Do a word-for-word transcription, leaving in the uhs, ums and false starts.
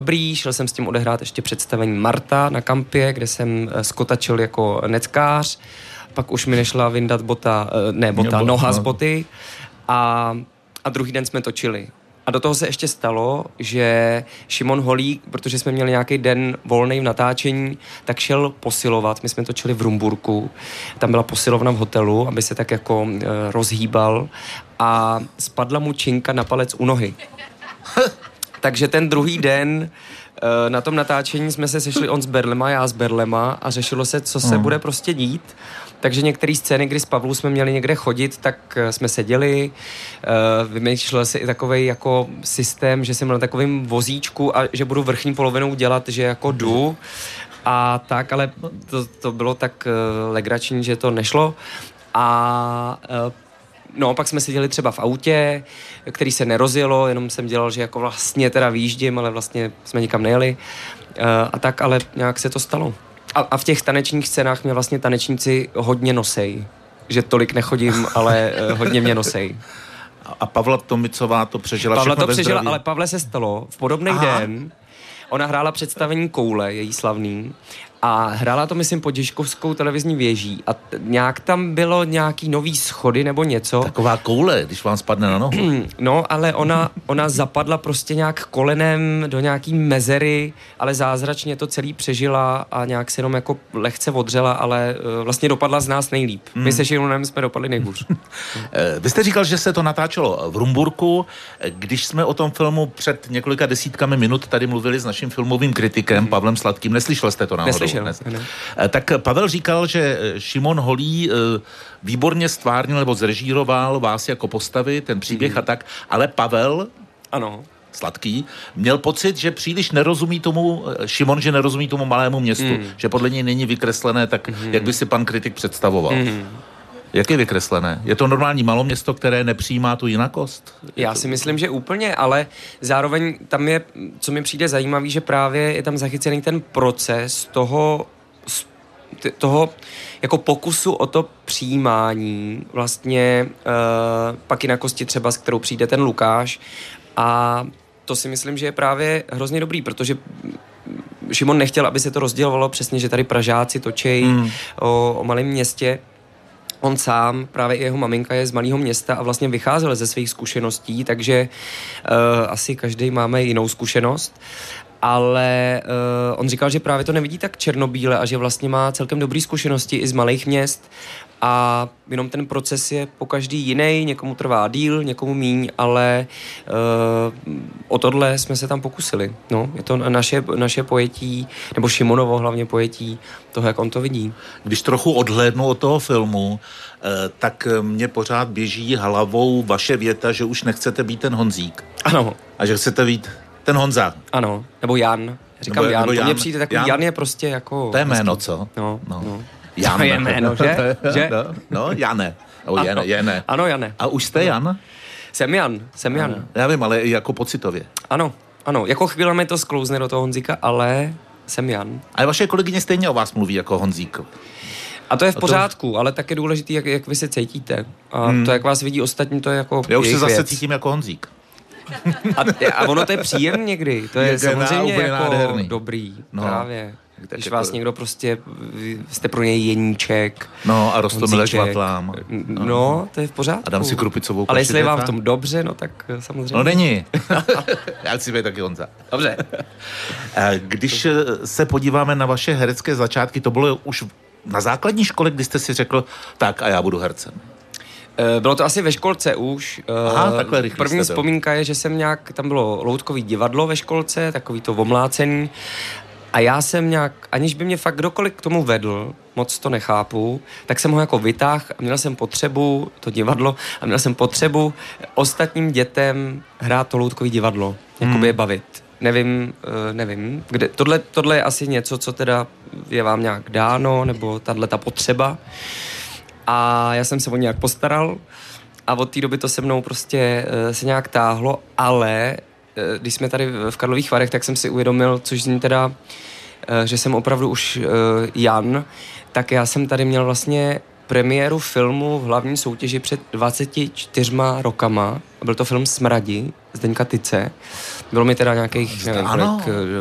dobrý, šel jsem s tím odehrát ještě představení Marta na kampě, kde jsem skotačil jako neckář, pak už mi nešla vyndat bota, ne bota, Nebo, noha no. z boty a, a druhý den jsme točili. A do toho se ještě stalo, že Šimon Holík, protože jsme měli nějaký den volnej v natáčení, tak šel posilovat. My jsme točili v Rumburku, tam byla posilovna v hotelu, aby se tak jako e, rozhýbal a spadla mu činka na palec u nohy. Takže ten druhý den e, na tom natáčení jsme se sešli on s berlema, já s berlema a řešilo se, co se mm. bude prostě dít. Takže některé scény, kdy s Pavlou jsme měli někde chodit, tak jsme seděli, uh, vymýšlel se i takovej jako systém, že jsem byl na takovém vozíčku a že budu vrchní polovinou dělat, že jako jdu a tak, ale to, to bylo tak uh, legrační, že to nešlo a uh, no, pak jsme seděli třeba v autě, který se nerozjelo, jenom jsem dělal, že jako vlastně teda výjíždím, ale vlastně jsme nikam nejeli uh, a tak, ale nějak se to stalo. A, a v těch tanečních scénách mě vlastně tanečníci hodně nosej. Že tolik nechodím, ale uh, hodně mě nosej. A Pavla Tomicová to přežila Pavla všechno to přežila, zdraví. ale Pavle se stalo v podobný Aha. den. Ona hrála představení Koule, její slavný, a hrála to, myslím, pod Žižkovskou televizní věží a t- nějak tam bylo nějaký nový schody nebo něco. Taková koule, když vám spadne na nohu. No, ale ona, ona zapadla prostě nějak kolenem do nějaký mezery, ale zázračně to celý přežila a nějak se jenom jako lehce odřela, ale uh, vlastně dopadla z nás nejlíp. Hmm. My se Šironem jsme dopadli nejhůř. Vy jste říkal, že se to natáčelo v Rumburku. Když jsme o tom filmu před několika desítkami minut tady mluvili s naším filmovým kritikem hmm. Pavlem Sladkým, neslyšel jste to náhodou? Neslyšel. Ne. Tak Pavel říkal, že Šimon Holý výborně stvárnil nebo zrežíroval vás jako postavy, ten příběh mm. a tak, ale Pavel ano. Sladký měl pocit, že příliš nerozumí tomu, Šimon, že nerozumí tomu malému městu, mm. že podle něj není vykreslené tak, mm. jak by si pan kritik představoval. Mm. Jak je vykreslené? Je to normální maloměsto, které nepřijímá tu jinakost? Já si myslím, že úplně, ale zároveň tam je, co mi přijde zajímavý, že právě je tam zachycený ten proces toho, toho jako pokusu o to přijímání vlastně uh, pak jinakosti třeba, s kterou přijde ten Lukáš a to si myslím, že je právě hrozně dobrý, protože Šimon nechtěl, aby se to rozdělovalo přesně, že tady Pražáci točejí mm. o, o malém městě. On sám, právě i jeho maminka je z malého města a vlastně vycházel ze svých zkušeností, takže uh, asi každý máme jinou zkušenost, ale uh, on říkal, že právě to nevidí tak černobíle a že vlastně má celkem dobrý zkušenosti i z malých měst a jenom ten proces je po každý jiný, někomu trvá díl, někomu míň, ale uh, o tohle jsme se tam pokusili. No, je to naše, naše pojetí, nebo Šimonovo hlavně pojetí toho, jak on to vidí. Když trochu odhlédnu od toho filmu, tak mě pořád běží hlavou vaše věta, že už nechcete být ten Honzík. Ano. A že chcete být ten Honza. Ano, nebo Jan. Říkám nebo, Jan, nebo Jan. To mně přijde takový, Jan. Jan je prostě jako... To je jméno, co? No, no. no. Jan. To je jméno, že? že? No, no, Jane. O, ano. Jane, Jane. Ano, Jane. A už jste Jan? Jsem Jan, jsem Jan. Ano. Já vím, ale jako pocitově. Ano, ano. Jako chvíle mi to sklouzne do toho Honzíka, ale jsem Jan. Ale vaše kolegyně stejně o vás mluví jako Honzík. A to je v pořádku, to... ale tak je důležitý, jak, jak vy se cítíte. A hmm. to, jak vás vidí ostatní, to je jako já už se zase věc. Cítím jako Honzík. A, a ono to je příjem někdy. To je, je samozřejmě jako nádherný. Dobrý. No. Právě. Když jako... vás někdo prostě, jste pro něj jeníček. No a Roztomile Žvatlám. No. no, to je v pořádku. A dám si Krupicovou. Ale jestli je vám v tom dobře, no tak samozřejmě. No není. Já chci být taky Honza. Dobře. Když se podíváme na vaše herecké začátky, to bylo už na základní škole, kdy jste si řekl, tak a já budu hercem. Bylo to asi ve školce už. Aha, takhle rychle. První vzpomínka je, že jsem nějak, tam bylo loutkový divadlo ve školce, takový to omlácený. A já jsem nějak, aniž by mě fakt kdokoliv k tomu vedl, moc to nechápu, tak jsem ho jako vytáhl a měl jsem potřebu, to divadlo, a měl jsem potřebu ostatním dětem hrát to loutkový divadlo, jakoby hmm. je bavit. Nevím, nevím, kde, tohle, tohle je asi něco, co teda je vám nějak dáno, nebo tato potřeba. A já jsem se o nějak postaral a od té doby to se mnou prostě se nějak táhlo, ale když jsme tady v Karlových Varech, tak jsem si uvědomil, což zní teda, že jsem opravdu už Jan, tak já jsem tady měl vlastně premiéru filmu v hlavní soutěži před dvaceti čtyřma rokama. Byl to film Smradi Zdeňka Tyce. Bylo mi teda nějakých, nevím, ano. kolik,